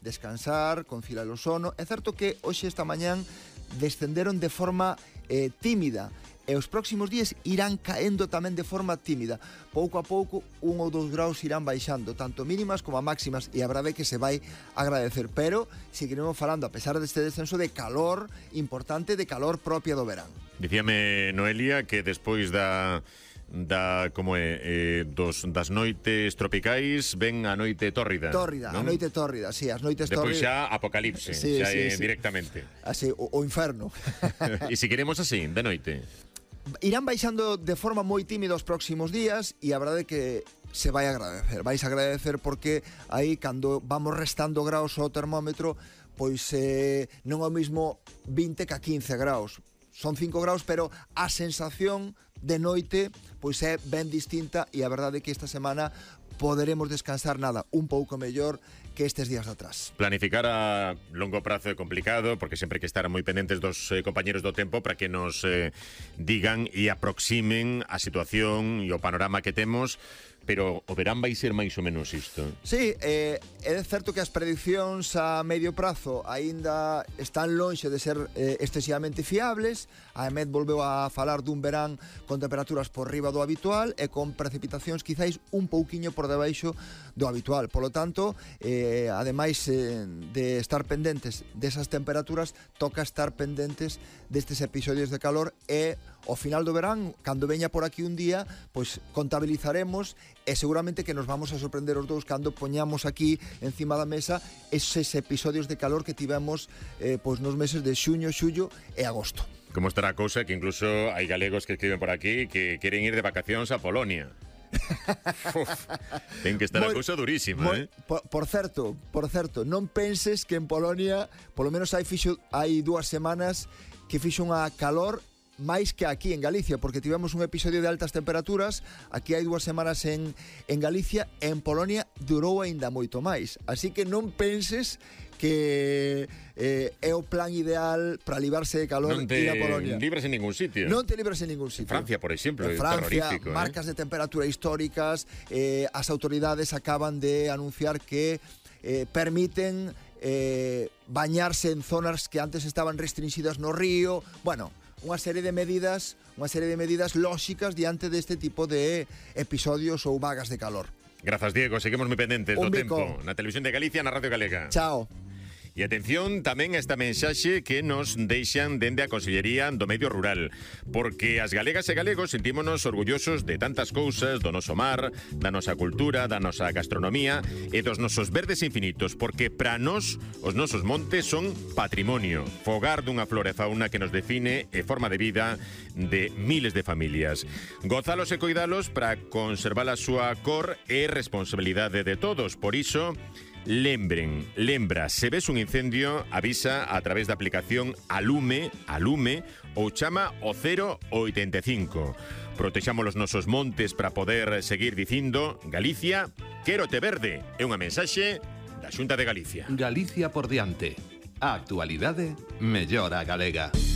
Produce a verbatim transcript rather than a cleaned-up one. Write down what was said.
descansar, conciliar o sono. É certo que hoxe esta mañán descenderon de forma eh, tímida, e os próximos días irán caendo tamén de forma tímida. Pouco a pouco, un ou dous graus irán baixando, tanto mínimas como a máximas, e a verdade é que se vai agradecer. Pero seguiremos falando, a pesar deste descenso, de calor importante, de calor propia do verán. Dicíame Noelia que despois da da como é eh, dos das noites tropicais ven a noite tórrida. Tórrida, non? a noite tórrida, sí, as noites Despois tórridas. xa apocalipse, sí, xa sí, é sí. directamente. Así, o, o inferno. E se queremos así, de noite. Irán baixando de forma moi tímida os próximos días, e a verdade é que se vai agradecer, vais agradecer, porque aí cando vamos restando graus ao termómetro, pois eh, non é o mismo vinte que a quince graus. Son cinco graus, pero a sensación de noite pois é ben distinta, e a verdade é que esta semana poderemos descansar nada un pouco mellor que estes días de atrás. Planificar a longo prazo é complicado, porque sempre hai que estar moi pendentes dos eh, compañeros do tempo para que nos eh, digan e aproximen a situación e o panorama que temos. Pero o verán vai ser máis ou menos isto. Sí, eh, é certo que as prediccións a medio prazo aínda están lonxe de ser eh, excesivamente fiables. A EMET volveu a falar dun verán con temperaturas por riba do habitual e con precipitacións quizáis un pouquiño por debaixo do habitual. Polo tanto, eh, ademais eh, de estar pendentes desas temperaturas, toca estar pendentes destes episodios de calor, e ao final do verán, cando veña por aquí un día, pois contabilizaremos, e seguramente que nos vamos a sorprender os dous cando poñamos aquí encima da mesa eses episodios de calor que tivemos eh, pois nos meses de xuño, xullo e agosto. Como estará a cousa que incluso hai galegos que escriben por aquí que queren ir de vacacións a Polonia. Uf, ten que estar moi, a cousa durísima, moi, eh? Por, por certo, por certo, non penses que en Polonia, polo menos hai fixo hai dúas semanas que fixo unha calor máis que aquí en Galicia, porque tivemos un episodio de altas temperaturas aquí hai dúas semanas en, en Galicia, e en Polonia durou aínda moito máis. Así que non penses que eh, é o plan ideal para librarse de calor non te ir a Polonia. libres en ningún sitio. Non te libres en ningún sitio. Francia, por exemplo, en é Francia, terrorífico, marcas eh? de temperatura históricas, eh, as autoridades acaban de anunciar que eh, permiten eh, bañarse en zonas que antes estaban restringidas no río. Bueno, unha serie de medidas, unha serie de medidas lóxicas diante deste tipo de episodios ou vagas de calor. Grazas, Diego, seguimos moi pendentes Un do bico. tempo na Televisión de Galicia, na Radio Galega. Chao. E atención tamén a esta mensaxe que nos deixan dende a Consellería do Medio Rural, porque as galegas e galegos sentímonos orgullosos de tantas cousas, do noso mar, da nosa cultura, da nosa gastronomía e dos nosos verdes infinitos, porque para nós os nosos montes son patrimonio, fogar dunha flora e fauna que nos define e forma de vida de miles de familias. Gozalos e coidalos para conservar a súa cor e responsabilidade de todos. Por iso, lembren, lembra, se ves un incendio, avisa a través da aplicación Alume, Alume, ou chama o cero oitenta e cinco. Protexamos os nosos montes para poder seguir dicindo Galicia, quérote verde. É unha mensaxe da Xunta de Galicia. Galicia por diante. A actualidade mellora a galega.